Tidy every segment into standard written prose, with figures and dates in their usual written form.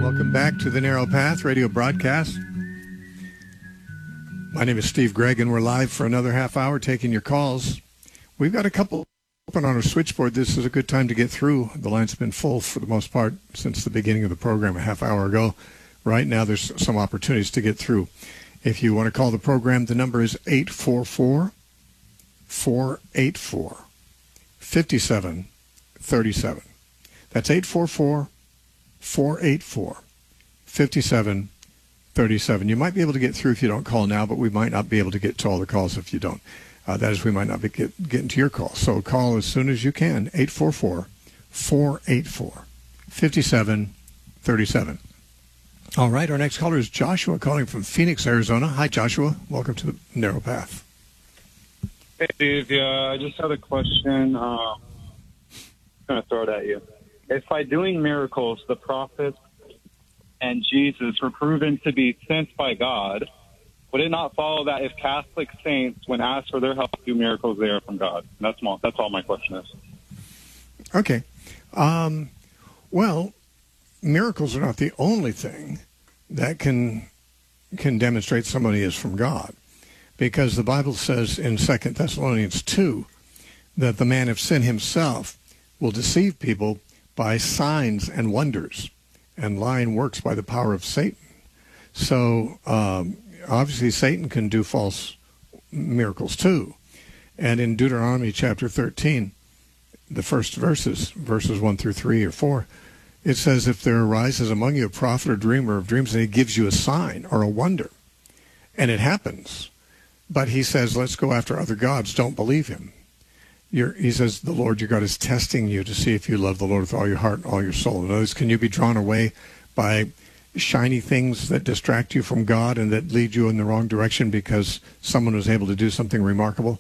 Welcome back to the Narrow Path radio broadcast. My name is Steve Gregg, and we're live for another half hour taking your calls. We've got a couple open on our switchboard. This is a good time to get through. The line's been full for the most part since the beginning of the program a half hour ago. Right now, there's some opportunities to get through. If you want to call the program, the number is 844-484-5737. That's 844-484-5737. You might be able to get through if you don't call now, but we might not be able to get to all the calls if you don't. That is, we might not be getting to your call. So call as soon as you can, 844-484-5737. All right, our next caller is Joshua calling from Phoenix, Arizona. Hi, Joshua. Welcome to the Narrow Path. Hey, Steve. Yeah, I just had a question. I'm going to throw it at you. If by doing miracles, the prophets and Jesus were proven to be sent by God, would it not follow that if Catholic saints, when asked for their help to do miracles, they are from God? That's all my question is. Okay. Well, miracles are not the only thing that can demonstrate somebody is from God, because the Bible says in 2 Thessalonians 2 that the man of sin himself will deceive people by signs and wonders and lying works by the power of Satan. So obviously Satan can do false miracles too. And in Deuteronomy chapter 13, the first verses 1 through 3 or 4, it says, if there arises among you a prophet or dreamer of dreams, and he gives you a sign or a wonder, and it happens, but he says, let's go after other gods, don't believe him. He says, the Lord your God is testing you to see if you love the Lord with all your heart and all your soul. In other words, can you be drawn away by shiny things that distract you from God and that lead you in the wrong direction because someone was able to do something remarkable?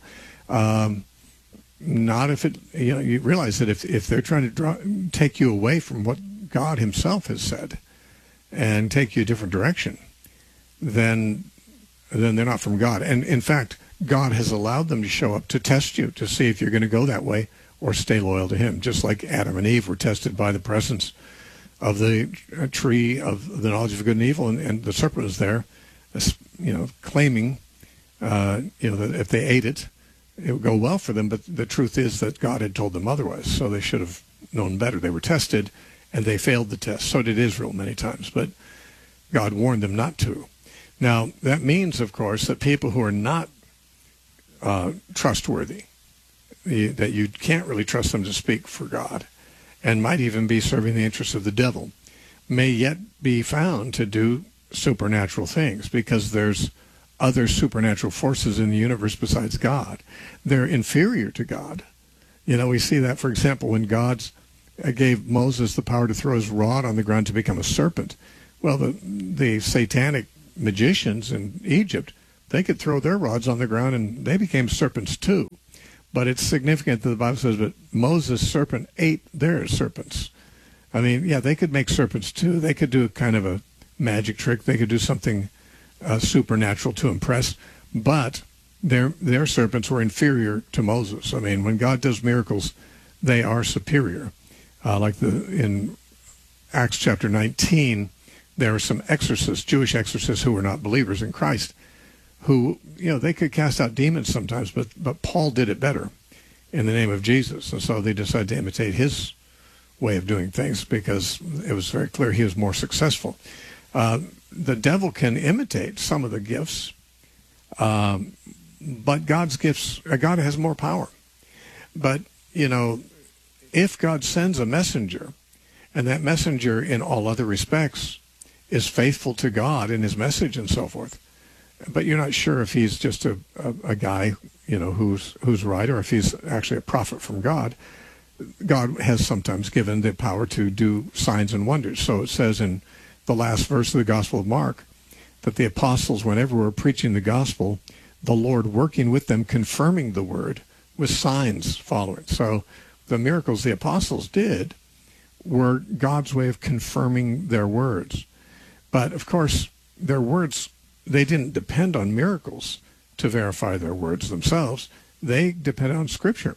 Not if it, you realize that if they're trying to take you away from what God himself has said and take you a different direction, then they're not from God. And in fact, God has allowed them to show up to test you, to see if you're going to go that way or stay loyal to him, just like Adam and Eve were tested by the presence of the tree of the knowledge of good and evil, and the serpent was there, claiming, that if they ate it, it would go well for them. But the truth is that God had told them otherwise, so they should have known better. They were tested, and they failed the test. So did Israel many times, but God warned them not to. Now, that means, of course, that people who are not trustworthy, that you can't really trust them to speak for God, and might even be serving the interests of the devil, may yet be found to do supernatural things, because there's other supernatural forces in the universe besides God. They're inferior to God. We see that, for example, when God gave Moses the power to throw his rod on the ground to become a serpent. Well, the satanic magicians in Egypt, they could throw their rods on the ground and they became serpents too. But it's significant that the Bible says that Moses' serpent ate their serpents. I mean, yeah, they could make serpents too. They could do kind of a magic trick. They could do something supernatural to impress. But their serpents were inferior to Moses. I mean, when God does miracles, they are superior. In Acts chapter 19, there were some exorcists, Jewish exorcists who were not believers in Christ, who, they could cast out demons sometimes, but Paul did it better in the name of Jesus. And so they decided to imitate his way of doing things because it was very clear he was more successful. The devil can imitate some of the gifts, but God's gifts, God has more power. But, if God sends a messenger, and that messenger in all other respects is faithful to God in his message and so forth, but you're not sure if he's just a guy, who's right, or if he's actually a prophet from God. God has sometimes given the power to do signs and wonders. So it says in the last verse of the Gospel of Mark that the apostles, whenever we're preaching the gospel, the Lord working with them, confirming the word with signs following. So the miracles the apostles did were God's way of confirming their words. But of course, their words, they didn't depend on miracles to verify their words themselves. They depended on Scripture.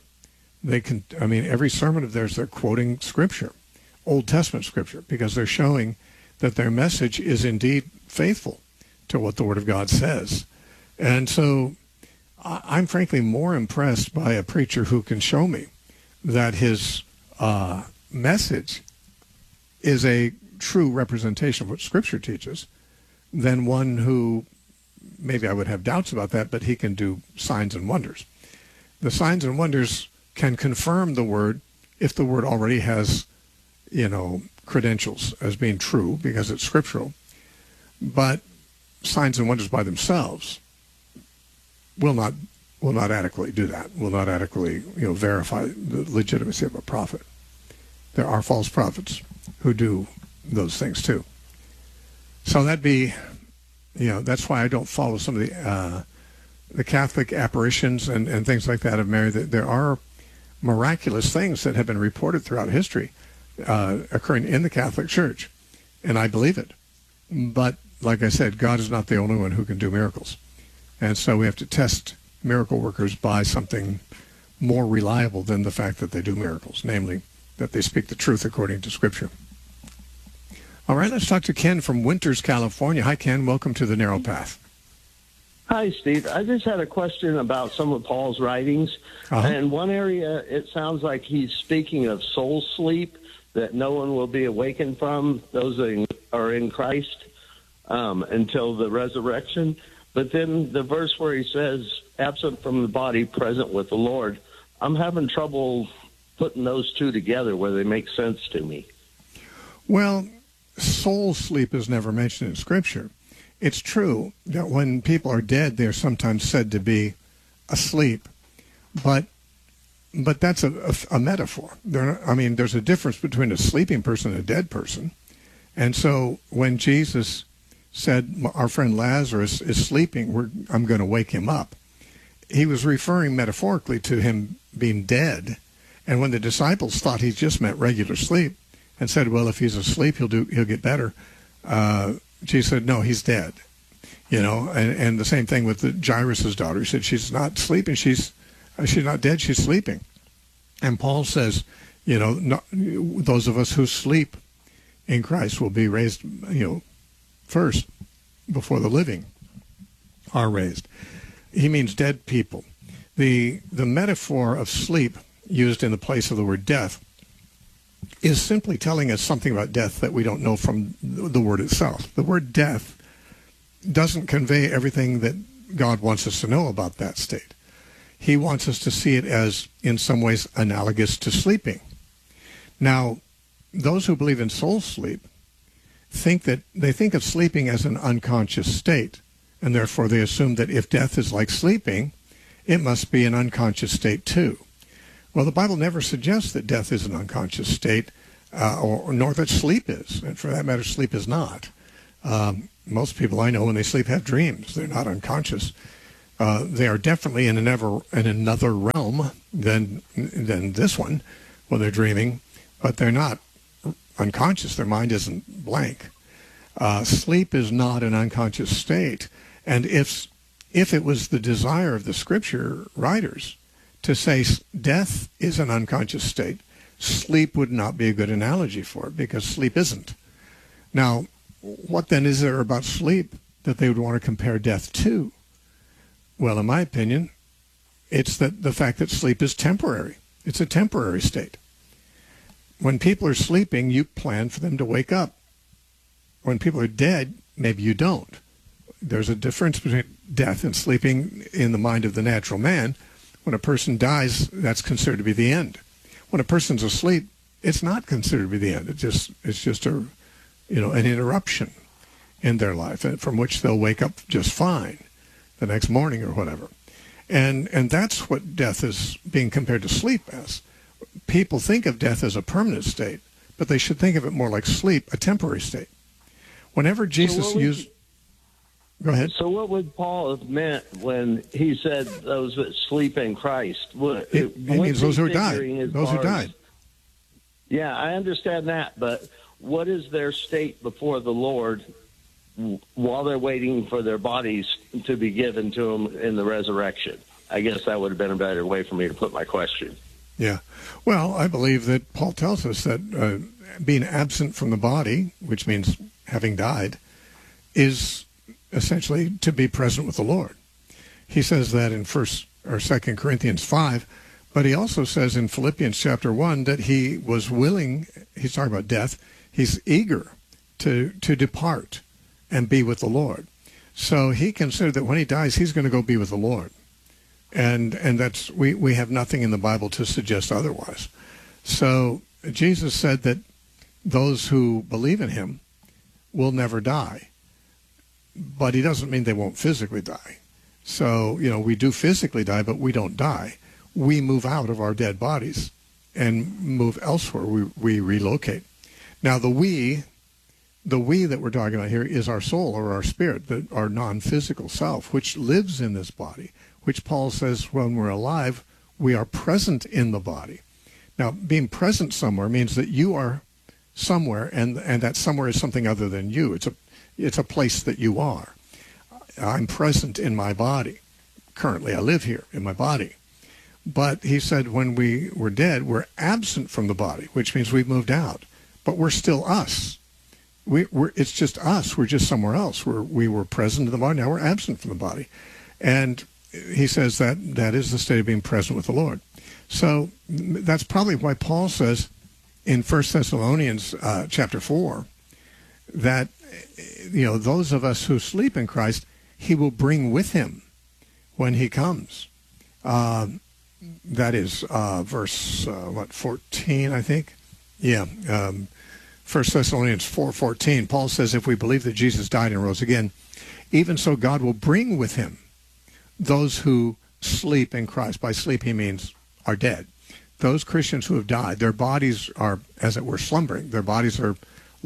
Every sermon of theirs, they're quoting Scripture, Old Testament Scripture, because they're showing that their message is indeed faithful to what the Word of God says. And so I'm frankly more impressed by a preacher who can show me that his message is a true representation of what Scripture teaches than one who, maybe I would have doubts about that, but he can do signs and wonders. The signs and wonders can confirm the Word if the Word already has, credentials as being true because it's scriptural. But signs and wonders by themselves will not adequately do that, will not adequately verify the legitimacy of a prophet. There are false prophets who do those things too. So that'd be, that's why I don't follow some of the Catholic apparitions and things like that of Mary. There are miraculous things that have been reported throughout history occurring in the Catholic Church, and I believe it. But like I said, God is not the only one who can do miracles. And so we have to test miracle workers by something more reliable than the fact that they do miracles, namely that they speak the truth according to Scripture. All right, let's talk to Ken from Winters, California. Hi, Ken. Welcome to The Narrow Path. Hi, Steve. I just had a question about some of Paul's writings. In one area, it sounds like he's speaking of soul sleep that no one will be awakened from, those that are in Christ, until the resurrection. But then the verse where he says, absent from the body, present with the Lord, I'm having trouble putting those two together where they make sense to me. Well, soul sleep is never mentioned in Scripture. It's true that when people are dead, they're sometimes said to be asleep, but that's a metaphor. There's a difference between a sleeping person and a dead person. And so when Jesus said, our friend Lazarus is sleeping, I'm going to wake him up, he was referring metaphorically to him being dead. And when the disciples thought he just meant regular sleep and said, well, if he's asleep, he'll get better, Jesus said, no, he's dead. And the same thing with Jairus' daughter. He said, she's not sleeping, she's not dead, she's sleeping. And Paul says, those of us who sleep in Christ will be raised, first before the living are raised. He means dead people. The metaphor of sleep used in the place of the word death is simply telling us something about death that we don't know from the word itself. The word death doesn't convey everything that God wants us to know about that state. He wants us to see it as, in some ways, analogous to sleeping. Now, those who believe in soul sleep think of sleeping as an unconscious state, and therefore they assume that if death is like sleeping, it must be an unconscious state too. Well, the Bible never suggests that death is an unconscious state, nor that sleep is, and for that matter, sleep is not. Most people I know, when they sleep, have dreams. They're not unconscious. They are definitely in another realm than this one when they're dreaming, but they're not unconscious. Their mind isn't blank. Sleep is not an unconscious state. And if it was the desire of the Scripture writers to say death is an unconscious state, sleep would not be a good analogy for it, because sleep isn't. Now, what then is there about sleep that they would want to compare death to? Well, in my opinion, it's the fact that sleep is temporary. It's a temporary state. When people are sleeping, you plan for them to wake up. When people are dead, maybe you don't. There's a difference between death and sleeping in the mind of the natural man. When a person dies, that's considered to be the end. When a person's asleep, it's not considered to be the end. It's just an interruption in their life, from which they'll wake up just fine the next morning or whatever. And that's what death is being compared to sleep as. People think of death as a permanent state, but they should think of it more like sleep, a temporary state. Whenever Jesus used... Go ahead. So what would Paul have meant when he said those that sleep in Christ? It means those who died. Those who died. Yeah, I understand that, but what is their state before the Lord while they're waiting for their bodies to be given to them in the resurrection? I guess that would have been a better way for me to put my question. Yeah. Well, I believe that Paul tells us that being absent from the body, which means having died, is essentially to be present with the Lord. He says that in 1st or 2nd Corinthians 5, but he also says in Philippians chapter 1 that he was willing, he's talking about death, he's eager to depart and be with the Lord. So he considered that when he dies, he's going to go be with the Lord. And that's, we have nothing in the Bible to suggest otherwise. So Jesus said that those who believe in him will never die. But he doesn't mean they won't physically die. So, we do physically die, but we don't die. We move out of our dead bodies and move elsewhere. We relocate. Now, the we that we're talking about here is our soul or our spirit, our non-physical self, which lives in this body, which Paul says when we're alive, we are present in the body. Now, being present somewhere means that you are somewhere, and that somewhere is something other than you. It's a place that you are. I'm present in my body. Currently, I live here in my body. But he said when we were dead, we're absent from the body, which means we've moved out. But we're still us. It's just us. We're just somewhere else. We were present in the body. Now we're absent from the body. And he says that is the state of being present with the Lord. So that's probably why Paul says in 1 Thessalonians chapter 4 that, those of us who sleep in Christ, he will bring with him when he comes. That is verse 14, I think. Yeah, 1 Thessalonians 4:14. Paul says, if we believe that Jesus died and rose again, even so God will bring with him those who sleep in Christ. By sleep he means are dead. Those Christians who have died, their bodies are, as it were, slumbering. Their bodies are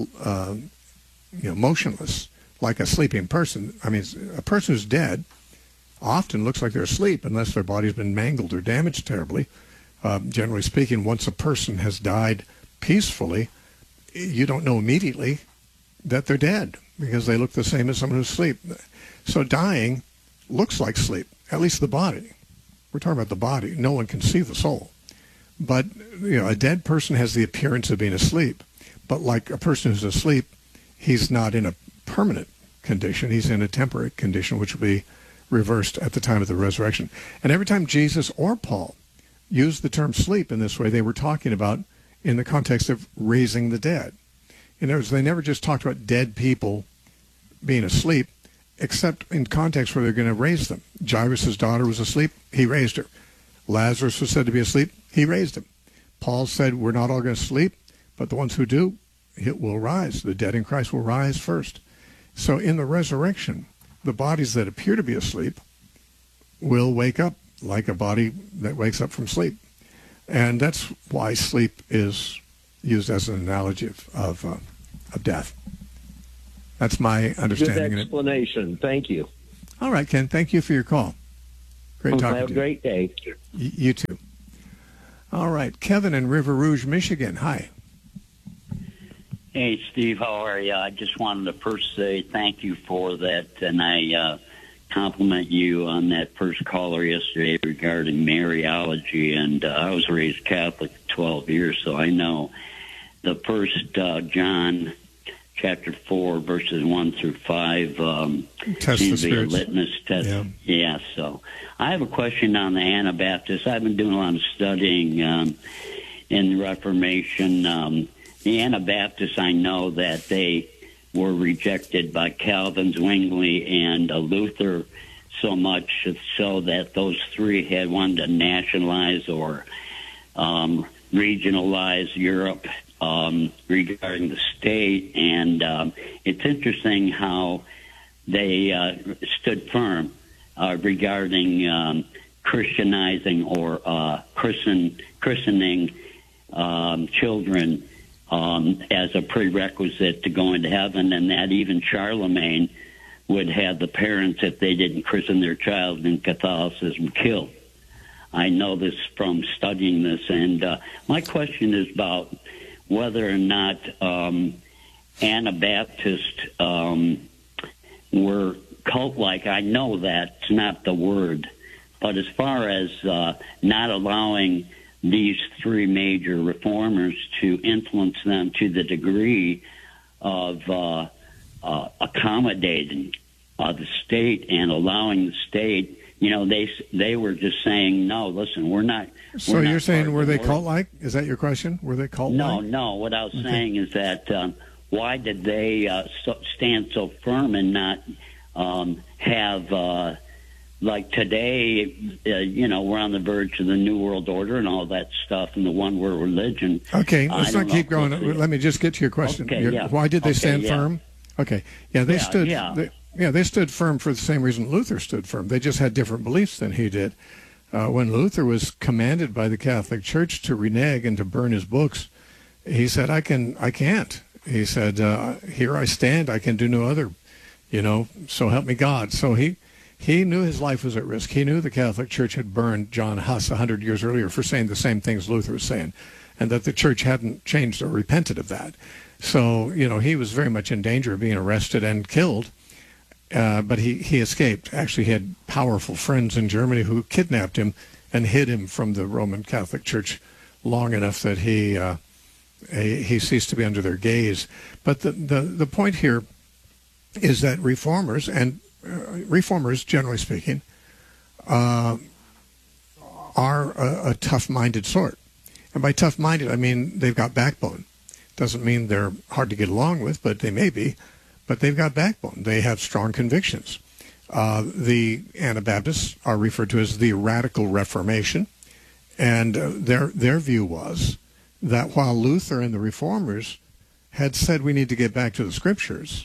motionless, like a sleeping person. I mean, a person who's dead often looks like they're asleep unless their body's been mangled or damaged terribly. Generally speaking, once a person has died peacefully, you don't know immediately that they're dead because they look the same as someone who's asleep. So dying looks like sleep, at least the body. We're talking about the body. No one can see the soul. But, a dead person has the appearance of being asleep. But like a person who's asleep, he's not in a permanent condition. He's in a temporary condition, which will be reversed at the time of the resurrection. And every time Jesus or Paul used the term sleep in this way, they were talking about in the context of raising the dead. In other words, they never just talked about dead people being asleep, except in context where they're going to raise them. Jairus' daughter was asleep. He raised her. Lazarus was said to be asleep. He raised him. Paul said, we're not all going to sleep, but the ones who do, it will rise. The dead in Christ will rise first. So in the resurrection, the bodies that appear to be asleep will wake up like a body that wakes up from sleep. And that's why sleep is used as an analogy of death. That's my understanding. Good explanation. Thank you. All right, Ken. Thank you for your call. Great talking to you. Have a great day. You too. All right. Kevin in River Rouge, Michigan. Hi. Hey, Steve. How are you? I just wanted to first say thank you for that, and I compliment you on that first caller yesterday regarding Mariology. And I was raised Catholic for 12 years, so I know the first John chapter 4, verses 1 through 5 seems to be a litmus test. Yeah, so I have a question on the Anabaptists. I've been doing a lot of studying in the Reformation. The Anabaptists, I know that they were rejected by Calvin, Zwingli, and Luther so much so that those three had wanted to nationalize or regionalize Europe regarding the state. And it's interesting how they stood firm regarding Christianizing or christening children as a prerequisite to going to heaven, and that even Charlemagne would have the parents, if they didn't christen their child in Catholicism, killed. I know this from studying this, and my question is about whether or not Anabaptists were cult-like. I know that's not the word, but as far as not allowing these three major reformers to influence them to the degree of accommodating the state and allowing the state. They were just saying, no, listen, we're not. So we're you're not saying, part were of the they Lord. cult-like? Is that your question? Were they cult-like? No. What I was saying is that why did they stand so firm and not have, like today, we're on the verge of the New World Order and all that stuff and the one-world religion. Okay, I let's don't not keep know. going. Let me just get to your question. Okay, yeah. Why did they Okay, stand yeah. firm? Okay, yeah, they Yeah, stood. yeah. They stood firm for the same reason Luther stood firm. They just had different beliefs than he did. When Luther was commanded by the Catholic Church to renege and to burn his books, he said, I can't. He said, here I stand, I can do no other, so help me God. So he knew his life was at risk. He knew the Catholic Church had burned John Huss 100 years earlier for saying the same things Luther was saying, and that the church hadn't changed or repented of that. So, he was very much in danger of being arrested and killed. But he escaped. Actually, he had powerful friends in Germany who kidnapped him and hid him from the Roman Catholic Church long enough that he ceased to be under their gaze. But the point here is that reformers, generally speaking, are a tough-minded sort. And by tough-minded, I mean they've got backbone. Doesn't mean they're hard to get along with, but they may be. But they've got backbone. They have strong convictions. The Anabaptists are referred to as the Radical Reformation, and their view was that while Luther and the Reformers had said we need to get back to the Scriptures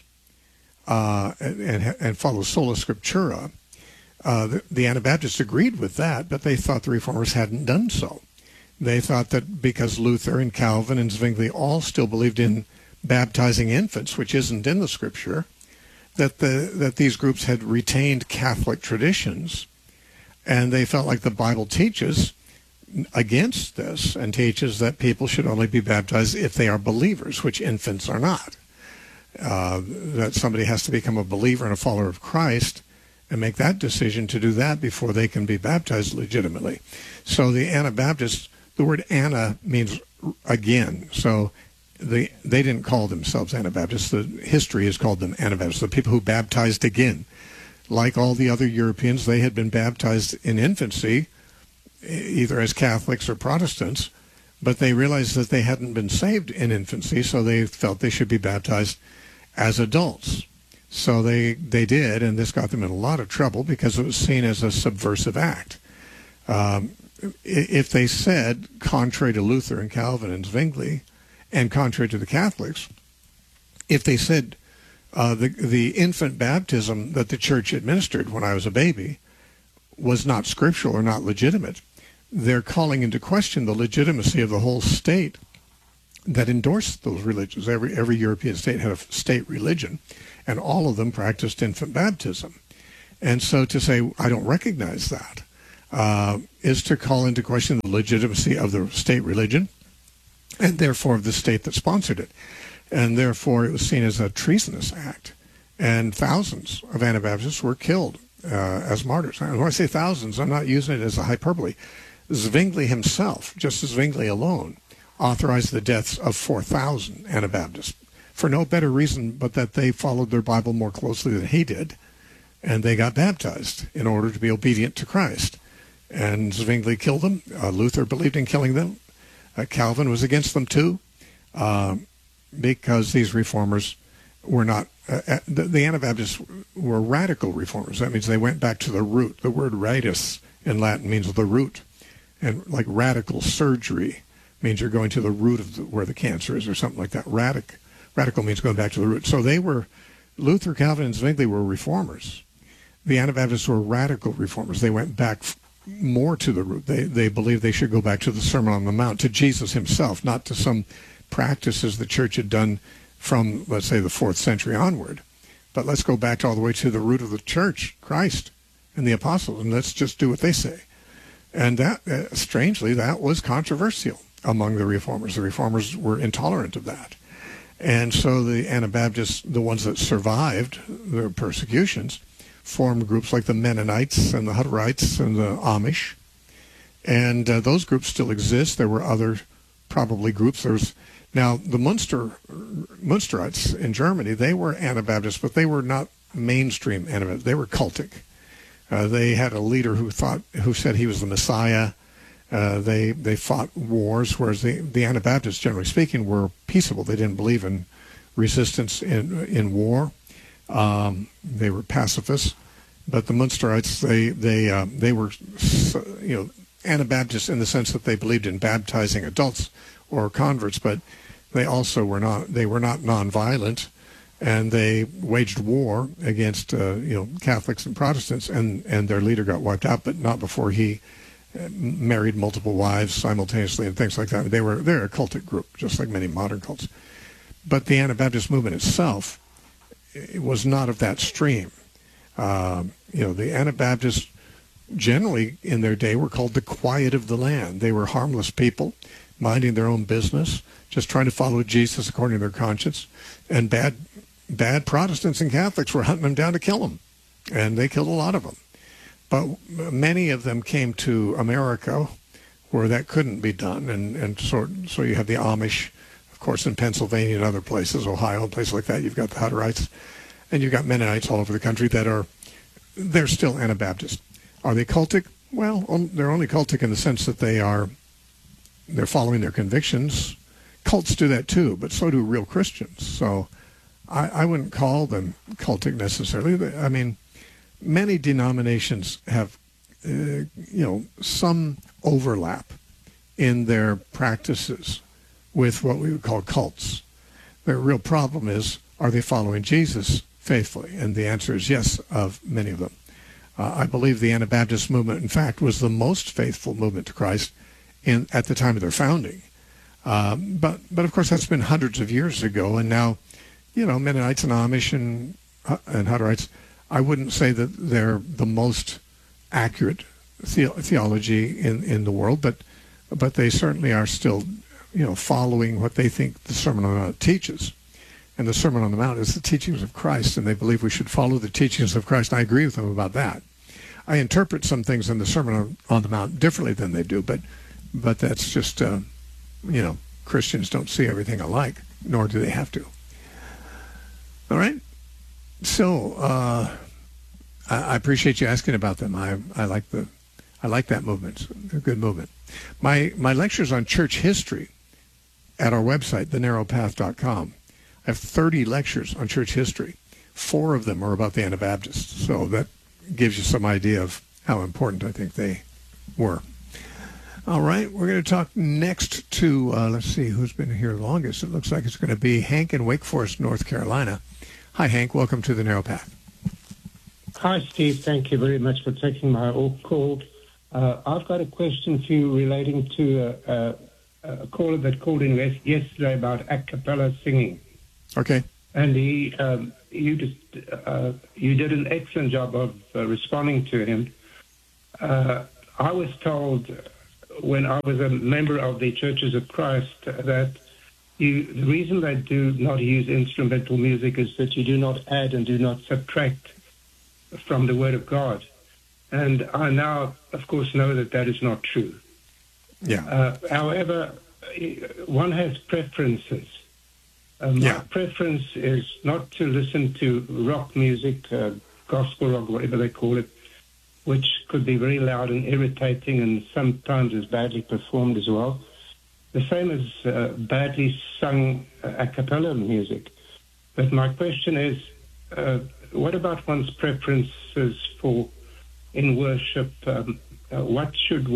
and follow sola scriptura, the Anabaptists agreed with that, but they thought the Reformers hadn't done so. They thought that because Luther and Calvin and Zwingli all still believed in baptizing infants, which isn't in the Scripture, that these groups had retained Catholic traditions, and they felt like the Bible teaches against this and teaches that people should only be baptized if they are believers, which infants are not. That somebody has to become a believer and a follower of Christ and make that decision to do that before they can be baptized legitimately. So the Anabaptists, the word Anna means again. So they didn't call themselves Anabaptists. The history has called them Anabaptists, the people who baptized again. Like all the other Europeans, they had been baptized in infancy, either as Catholics or Protestants, but they realized that they hadn't been saved in infancy, so they felt they should be baptized as adults. So they did, and this got them in a lot of trouble because it was seen as a subversive act. If they said, contrary to Luther and Calvin and Zwingli, and contrary to the Catholics, if they said the infant baptism that the church administered when I was a baby was not scriptural or not legitimate, they're calling into question the legitimacy of the whole state that endorsed those religions. Every European state had a state religion, and all of them practiced infant baptism. And so to say, I don't recognize that, is to call into question the legitimacy of the state religion, and therefore of the state that sponsored it. And therefore it was seen as a treasonous act. And thousands of Anabaptists were killed as martyrs. And when I say thousands, I'm not using it as a hyperbole. Zwingli himself, just Zwingli alone, authorized the deaths of 4,000 Anabaptists for no better reason but that they followed their Bible more closely than he did, and they got baptized in order to be obedient to Christ. And Zwingli killed them. Luther believed in killing them. Calvin was against them too, because these reformers were not, the Anabaptists were radical reformers. That means they went back to the root. The word ritus in Latin means the root. And like radical surgery means you're going to the root of where the cancer is or something like that. Radical means going back to the root. So they were, Luther, Calvin, and Zwingli were reformers. The Anabaptists were radical reformers. They went back more to the root. They believed they should go back to the Sermon on the Mount, to Jesus himself, not to some practices the church had done from, let's say, the 4th century onward. But let's go back all the way to the root of the church, Christ and the apostles, and let's just do what they say. And that, strangely, that was controversial among the reformers. The reformers were intolerant of that. And so the Anabaptists, the ones that survived the persecutions, formed groups like the Mennonites and the Hutterites and the Amish. And those groups still exist. There were other probably groups. There Now, the Munsterites in Germany, they were Anabaptists, but they were not mainstream Anabaptists. They were cultic. They had a leader who said he was the Messiah. They fought wars, whereas the Anabaptists, generally speaking, were peaceable. They didn't believe in resistance in war. They were pacifists. But the Munsterites, they were, Anabaptists in the sense that they believed in baptizing adults or converts, but they also were not nonviolent, and they waged war against Catholics and Protestants, and their leader got wiped out, but not before he married multiple wives simultaneously and things like that. They're a cultic group, just like many modern cults. But the Anabaptist movement itself, it was not of that stream. The Anabaptists generally in their day were called the quiet of the land. They were harmless people, minding their own business, just trying to follow Jesus according to their conscience. And bad Protestants and Catholics were hunting them down to kill them, and they killed a lot of them. But many of them came to America where that couldn't be done, and so you have the Amish, of course, in Pennsylvania and other places, Ohio and places like that. You've got the Hutterites, and you've got Mennonites all over the country they're still Anabaptist. Are they cultic? Well, they're only cultic in the sense that they're following their convictions. Cults do that too, but so do real Christians. So I wouldn't call them cultic necessarily. I mean, many denominations have, some overlap in their practices with what we would call cults. The real problem is, are they following Jesus faithfully? And the answer is yes, of many of them. I believe the Anabaptist movement, in fact, was the most faithful movement to Christ at the time of their founding. But of course, that's been hundreds of years ago, and now, Mennonites and Amish and Hutterites, I wouldn't say that they're the most accurate theology in the world, but they certainly are still, following what they think the Sermon on the Mount teaches. And the Sermon on the Mount is the teachings of Christ, and they believe we should follow the teachings of Christ. And I agree with them about that. I interpret some things in the Sermon on the Mount differently than they do, but that's just, Christians don't see everything alike, nor do they have to. All right? So I appreciate you asking about them. I like that movement. It's a good movement. My lectures on church history at our website, thenarrowpath.com. I have 30 lectures on church history. 4 of them are about the Anabaptists. So that gives you some idea of how important I think they were. All right, we're going to talk next to, let's see, who's been here longest. It looks like it's going to be Hank in Wake Forest, North Carolina. Hi, Hank. Welcome to The Narrow Path. Hi, Steve. Thank you very much for taking my call. I've got a question for you relating to a caller that called in yesterday about a cappella singing. Okay. And you did an excellent job of responding to him. I was told when I was a member of the Churches of Christ that the reason they do not use instrumental music is that you do not add and do not subtract from the Word of God. And I now, of course, know that that is not true. Yeah. However, one has preferences. My preference is not to listen to rock music, gospel rock, whatever they call it, which could be very loud and irritating and sometimes is badly performed as well. The same as badly sung a cappella music. But my question is, what about one's preferences for in worship? What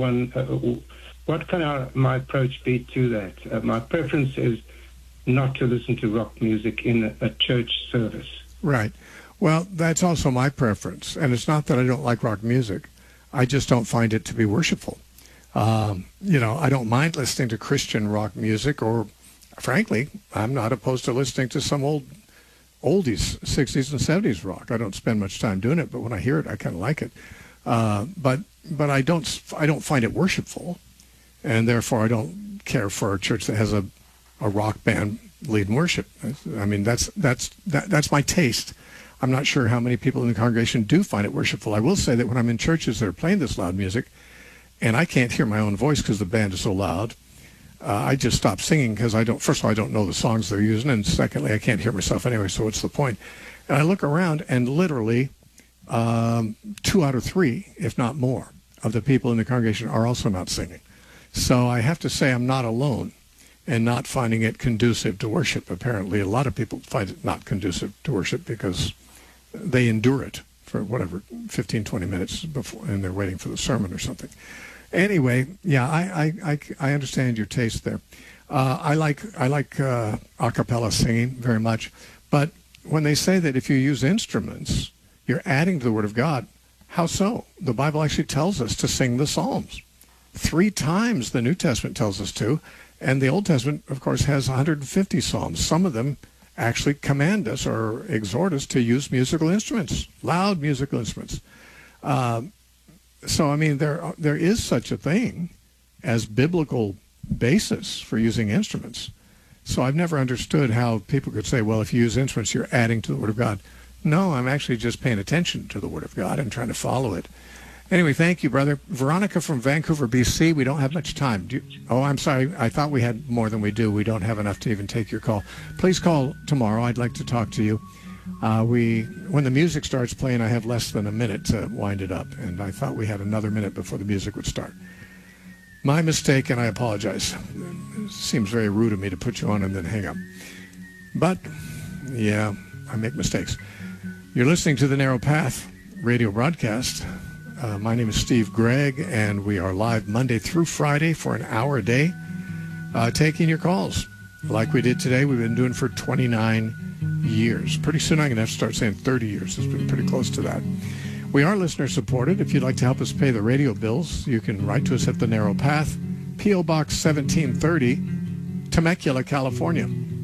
can my approach be to that? My preference is not to listen to rock music in a church service. Right. Well, that's also my preference. And it's not that I don't like rock music. I just don't find it to be worshipful. I don't mind listening to Christian rock music, or frankly, I'm not opposed to listening to some oldies, 60s and 70s rock. I don't spend much time doing it, but when I hear it, I kind of like it. But I don't find it worshipful, and therefore I don't care for a church that has a rock band leading worship. I mean, that's my taste. I'm not sure how many people in the congregation do find it worshipful. I will say that when I'm in churches that are playing this loud music, and I can't hear my own voice because the band is so loud, I just stopped singing because first of all, I don't know the songs they're using, and secondly, I can't hear myself anyway, so what's the point? And I look around, and literally 2 out of 3, if not more, of the people in the congregation are also not singing. So I have to say I'm not alone in not finding it conducive to worship. Apparently, a lot of people find it not conducive to worship because they endure it for 15, 20 minutes before, and they're waiting for the sermon or something. Anyway, yeah, I understand your taste there. I like a cappella singing very much, but when they say that if you use instruments, you're adding to the Word of God, how so? The Bible actually tells us to sing the Psalms. 3 times the New Testament tells us to, and the Old Testament, of course, has 150 Psalms. Some of them actually command us or exhort us to use musical instruments, loud musical instruments. So, I mean, there is such a thing as biblical basis for using instruments. So I've never understood how people could say, well, if you use instruments, you're adding to the Word of God. No, I'm actually just paying attention to the Word of God and trying to follow it. Anyway, thank you, brother. Veronica from Vancouver, BC. We don't have much time. I'm sorry. I thought we had more than we do. We don't have enough to even take your call. Please call tomorrow. I'd like to talk to you. When the music starts playing, I have less than a minute to wind it up, and I thought we had another minute before the music would start. My mistake, and I apologize. It seems very rude of me to put you on and then hang up. But, yeah, I make mistakes. You're listening to the Narrow Path radio broadcast. My name is Steve Gregg, and we are live Monday through Friday for an hour a day, taking your calls. Like we did today, we've been doing for 29 years. Pretty soon I'm going to have to start saying 30 years. It's been pretty close to that. We are listener-supported. If you'd like to help us pay the radio bills, you can write to us at The Narrow Path, P.O. Box 1730, Temecula, California,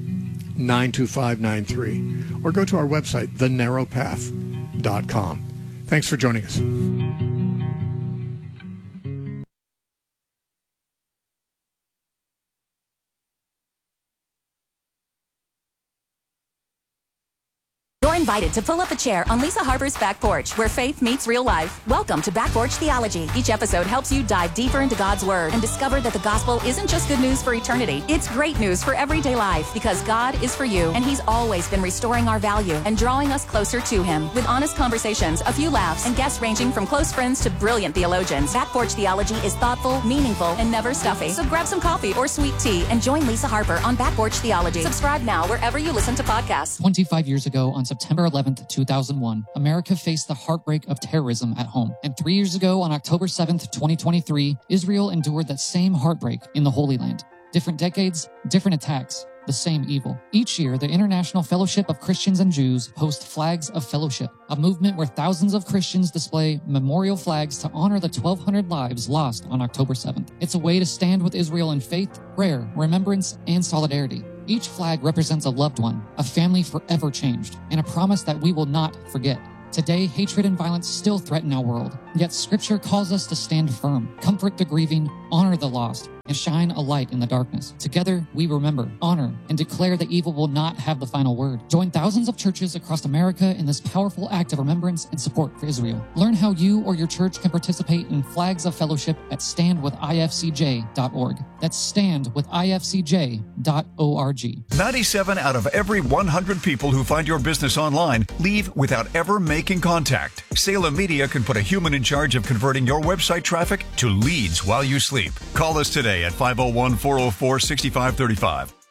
92593. Or go to our website, thenarrowpath.com. Thanks for joining us. You're invited to pull up a chair on Lisa Harper's Back Porch, where faith meets real life. Welcome to Back Porch Theology. Each episode helps you dive deeper into God's Word and discover that the gospel isn't just good news for eternity. It's great news for everyday life, because God is for you, and He's always been restoring our value and drawing us closer to Him. With honest conversations, a few laughs, and guests ranging from close friends to brilliant theologians, Back Porch Theology is thoughtful, meaningful, and never stuffy. So grab some coffee or sweet tea and join Lisa Harper on Back Porch Theology. Subscribe now wherever you listen to podcasts. 25 years ago, on September 11th, 2001, America faced the heartbreak of terrorism at home. And 3 years ago, on October 7th, 2023, Israel endured that same heartbreak in the Holy Land. Different decades, different attacks, the same evil. Each year, the International Fellowship of Christians and Jews hosts Flags of Fellowship, a movement where thousands of Christians display memorial flags to honor the 1,200 lives lost on October 7th. It's a way to stand with Israel in faith, prayer, remembrance, and solidarity. Each flag represents a loved one, a family forever changed, and a promise that we will not forget. Today, hatred and violence still threaten our world, yet Scripture calls us to stand firm, comfort the grieving, honor the lost, and shine a light in the darkness. Together, we remember, honor, and declare that evil will not have the final word. Join thousands of churches across America in this powerful act of remembrance and support for Israel. Learn how you or your church can participate in Flags of Fellowship at standwithifcj.org. That's standwithifcj.org. 97 out of every 100 people who find your business online leave without ever making contact. Salem Media can put a human in charge of converting your website traffic to leads while you sleep. Call us today at 501-404-6535.